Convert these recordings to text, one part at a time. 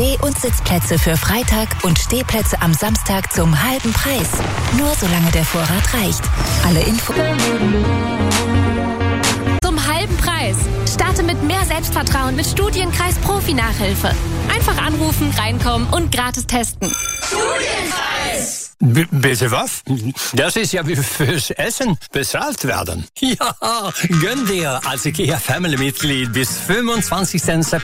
Steh- und Sitzplätze für Freitag und Stehplätze am Samstag zum halben Preis. Nur solange der Vorrat reicht. Alle Infos zum halben Preis. Starte mit mehr Selbstvertrauen mit Studienkreis Profi-Nachhilfe. Einfach anrufen, reinkommen und gratis testen. Studienkreis! Bitte was? Das ist ja wie fürs Essen bezahlt werden. Ja, gönn dir als IKEA Family-Mitglied bis 25.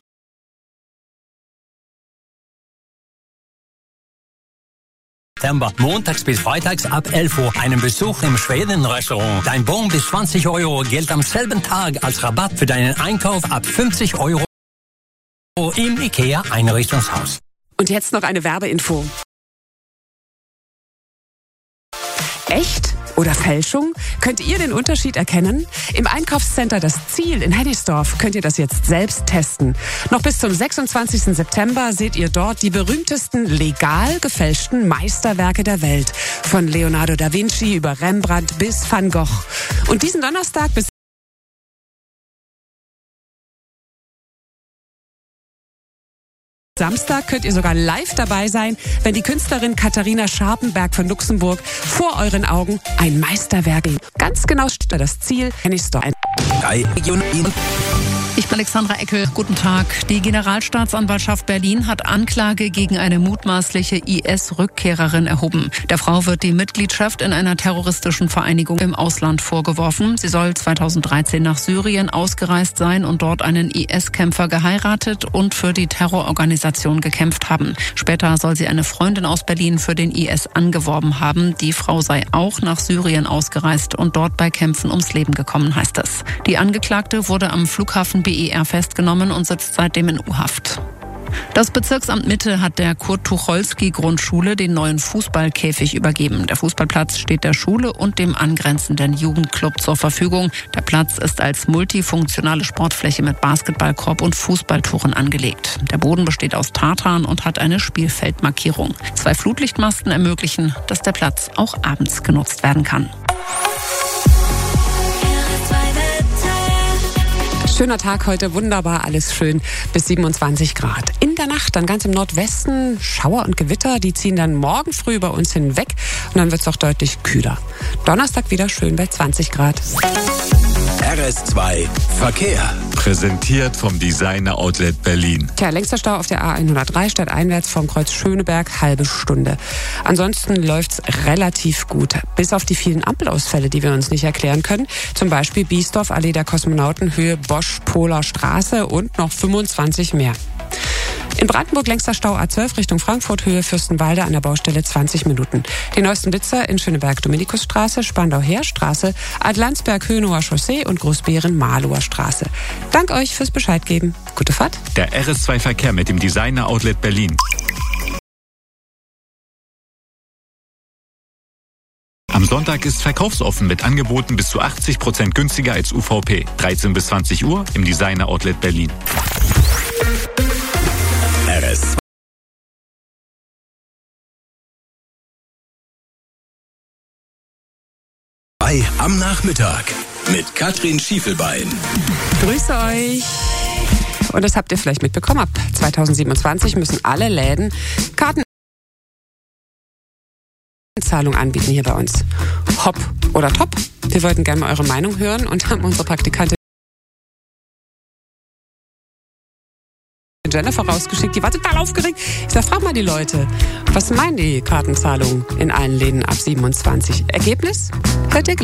September, montags bis freitags ab 11 Uhr, einen Besuch im Schweden-Restaurant. Dein Bon bis 20 Euro gilt am selben Tag als Rabatt für deinen Einkauf ab 50 Euro im IKEA-Einrichtungshaus. Und jetzt noch eine Werbeinfo. Echt oder Fälschung? Könnt ihr den Unterschied erkennen? Im Einkaufscenter Das Ziel in Hennigsdorf könnt ihr das jetzt selbst testen. Noch bis zum 26. September seht ihr dort die berühmtesten legal gefälschten Meisterwerke der Welt. Von Leonardo da Vinci über Rembrandt bis Van Gogh. Und diesen Donnerstag bis Samstag könnt ihr sogar live dabei sein, wenn die Künstlerin Katharina Scharpenberg von Luxemburg vor euren Augen ein Meisterwerk. Ganz genau steht da Das Ziel. Hennigsdorf. Ich bin Alexandra Eckel. Guten Tag. Die Generalstaatsanwaltschaft Berlin hat Anklage gegen eine mutmaßliche IS-Rückkehrerin erhoben. Der Frau wird die Mitgliedschaft in einer terroristischen Vereinigung im Ausland vorgeworfen. Sie soll 2013 nach Syrien ausgereist sein und dort einen IS-Kämpfer geheiratet und für die Terrororganisation gekämpft haben. Später soll sie eine Freundin aus Berlin für den IS angeworben haben. Die Frau sei auch nach Syrien ausgereist und dort bei Kämpfen ums Leben gekommen, heißt es. Die Angeklagte wurde am Flughafen BER festgenommen und sitzt seitdem in U-Haft. Das Bezirksamt Mitte hat der Kurt-Tucholsky-Grundschule den neuen Fußballkäfig übergeben. Der Fußballplatz steht der Schule und dem angrenzenden Jugendclub zur Verfügung. Der Platz ist als multifunktionale Sportfläche mit Basketballkorb und Fußballtoren angelegt. Der Boden besteht aus Tartan und hat eine Spielfeldmarkierung. 2 Flutlichtmasten ermöglichen, dass der Platz auch abends genutzt werden kann. Schöner Tag heute, wunderbar, alles schön, bis 27 Grad. In der Nacht dann ganz im Nordwesten Schauer und Gewitter, die ziehen dann morgen früh bei uns hinweg und dann wird es auch deutlich kühler. Donnerstag wieder schön bei 20 Grad. RS2 Verkehr. Präsentiert vom Designer Outlet Berlin. Längster Stau auf der A103 stadteinwärts vom Kreuz Schöneberg, halbe Stunde. Ansonsten läuft's relativ gut. Bis auf die vielen Ampelausfälle, die wir uns nicht erklären können. Zum Beispiel Biesdorf, Allee der Kosmonauten, Höhe Bosch-Poler Straße und noch 25 mehr. In Brandenburg längster Stau A12 Richtung Frankfurt, Höhe Fürstenwalde an der Baustelle 20 Minuten. Die neuesten Blitzer in Schöneberg Dominikusstraße, Spandau-Heerstraße, Adlandsberg Hönower Chaussee und Großbeeren-Mahlower Straße. Dank euch fürs Bescheid geben. Gute Fahrt. Der RS2 Verkehr mit dem Designer Outlet Berlin. Am Sonntag ist verkaufsoffen mit Angeboten bis zu 80% günstiger als UVP. 13 bis 20 Uhr im Designer Outlet Berlin. RS. Am Nachmittag mit Katrin Schiefelbein. Grüße euch. Und das habt ihr vielleicht mitbekommen. Ab 2027 müssen alle Läden Kartenzahlung anbieten hier bei uns. Hopp oder top? Wir wollten gerne mal eure Meinung hören und haben unsere Praktikantin Jennifer rausgeschickt. Die war total aufgeregt. Ich sag, frag mal die Leute, was meinen die Kartenzahlung in allen Läden ab 27? Ergebnis? Hört ihr gleich.